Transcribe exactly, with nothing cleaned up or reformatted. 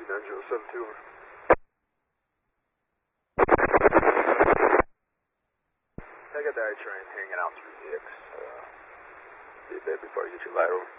nine zero seven two. I got the I train hanging out through the X. Uh, be a bit before you get your lateral.